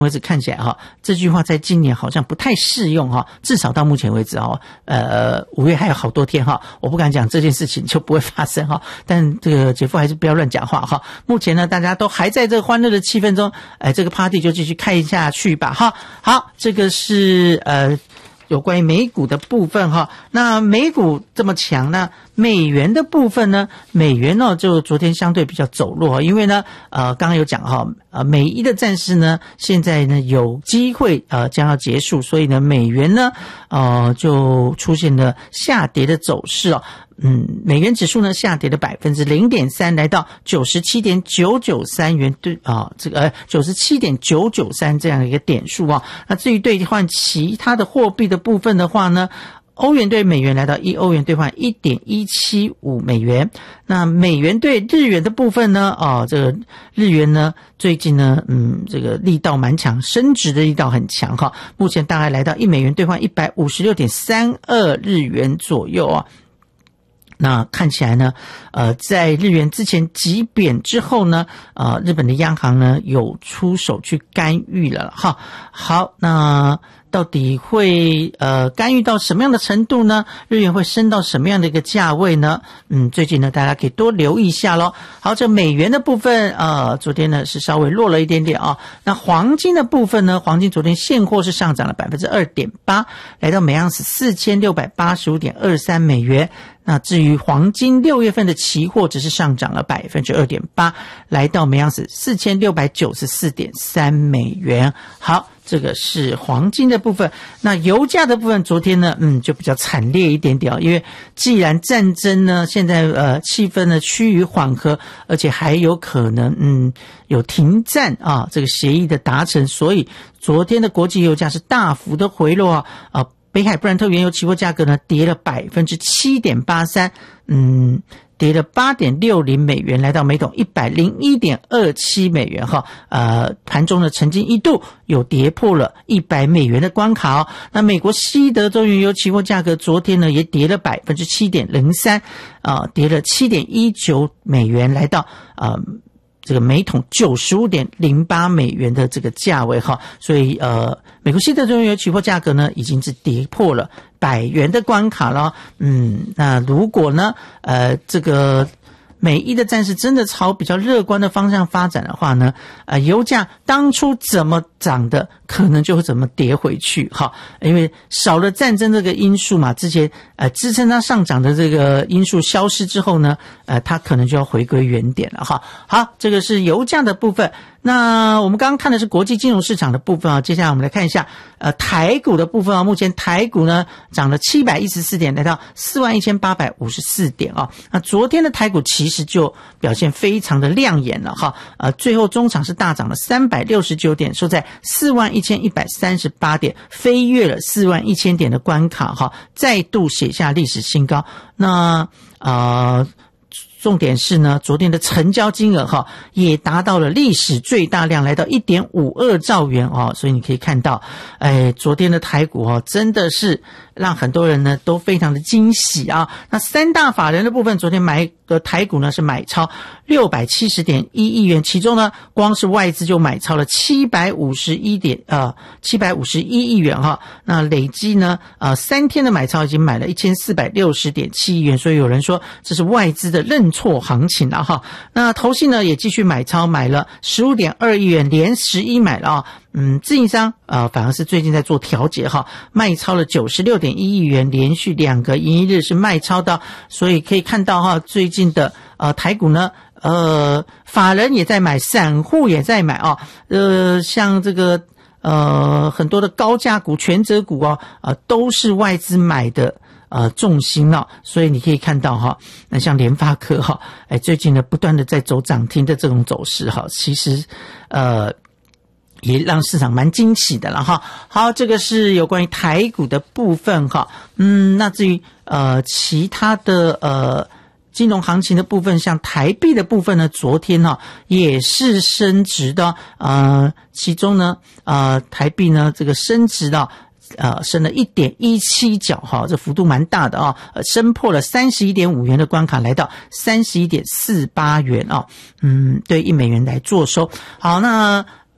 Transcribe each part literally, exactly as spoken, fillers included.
为止看起来哈，这句话在今年好像不太适用哈，至少到目前为止哈，呃，五月还有好多天哈，我不敢讲这件事情就不会发生哈，但这个姐夫还是不要乱讲话哈。目前呢，大家都还在这个欢乐的气氛中，哎，这个 party 就继续开下去吧哈。好，这个是呃。有关于美股的部分哈，那美股这么强，那美元的部分呢？美元呢就昨天相对比较走弱，因为呢，呃，刚刚有讲哈，呃，美伊的战事呢，现在呢有机会呃将要结束，所以呢，美元呢，呃，就出现了下跌的走势哦。嗯，美元指数呢下跌了百分之零点三，来到九十七点九九三元对啊，这个呃九十七点九九三这样一个点数啊。那至于兑换其他的货币的部分的话呢，欧元兑美元来到一欧元兑换 一点一七五美元。那美元兑日元的部分呢，哦，这个日元呢最近呢，嗯，这个力道蛮强，升值的力道很强哈。目前大概来到一美元兑换 一百五十六点三二日元左右啊。那看起来呢，呃，在日元之前急贬之后呢，呃，日本的央行呢有出手去干预了哈。好，那到底会呃干预到什么样的程度呢？日元会升到什么样的一个价位呢？嗯，最近呢大家可以多留意一下咯。好，这美元的部分呃昨天呢是稍微弱了一点点啊。那黄金的部分呢，黄金昨天现货是上涨了 百分之二点八， 来到每盎司 四千六百八十五点二三美元。那至于黄金六月份的期货只是上涨了 百分之二点八， 来到每盎司 四千六百九十四点三美元。好，这个是黄金的部分。那油价的部分昨天呢嗯就比较惨烈一点点，因为既然战争呢现在呃气氛呢趋于缓和，而且还有可能嗯有停战啊这个协议的达成，所以昨天的国际油价是大幅的回落啊啊北海布兰特原油期货价格呢跌了 百分之七点八三， 嗯跌了 八点六零美元，来到每桶 一百零一点二七美元哈。呃盘中呢曾经一度有跌破了一百美元的关卡哦。那美国西德州原油期货价格昨天呢也跌了 百分之七点零三， 呃跌了 七点一九美元，来到呃这个每桶 九十五点零八美元的这个价位哈。所以呃美国西德州原油期货价格呢已经是跌破了百元的关卡了。嗯那如果呢呃这个美伊的战事真的朝比较乐观的方向发展的话呢，呃，油价当初怎么涨的，可能就会怎么跌回去哈。因为少了战争这个因素嘛，之前呃支撑它上涨的这个因素消失之后呢，呃，它可能就要回归原点了哈。好，这个是油价的部分。那我们刚刚看的是国际金融市场的部分啊，接下来我们来看一下呃台股的部分啊。目前台股呢涨了七百一十四点，来到四万一千八百五十四点啊。那昨天的台股其实就表现非常的亮眼了哈。呃最后中场是大涨了三百六十九点，收在四万一千一百三十八点，飞跃了四万一千点的关卡哈，再度写下历史新高。那呃重点是呢，昨天的成交金额哈也达到了历史最大量，来到 一点五二兆元哦。所以你可以看到，哎，昨天的台股哦真的是让很多人呢都非常的惊喜啊。那三大法人的部分，昨天买的台股呢是买超六百七十点一亿元，其中呢光是外资就买超了七百五十一点呃七百五十一亿元哈。那累积呢呃三天的买超已经买了一千四百六十点七亿元，所以有人说这是外资的认错行情了哈。那投信呢也继续买超，买了 十五点二亿元，连十一买了啊。嗯，自营商呃反而是最近在做调节哈，卖超了 九十六点一亿元，连续两个营业日是卖超的，所以可以看到哈，最近的呃台股呢呃法人也在买，散户也在买啊。呃像这个呃很多的高价股、权值股啊呃都是外资买的呃重心了，所以你可以看到哈，那像联发科哈，哎最近呢不断的在走涨停的这种走势哈，其实呃也让市场蛮惊喜的了哈。好，这个是有关于台股的部分哈。嗯，那至于呃其他的呃金融行情的部分，像台币的部分呢，昨天呢也是升值的，呃，其中呢呃台币呢这个升值的。呃，升了 一点一七角哈，这幅度蛮大的啊，呃，升破了 三十一点五元的关卡，来到 三十一点四八元啊，嗯，对一美元来做收。好，那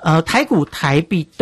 呃，台股、台币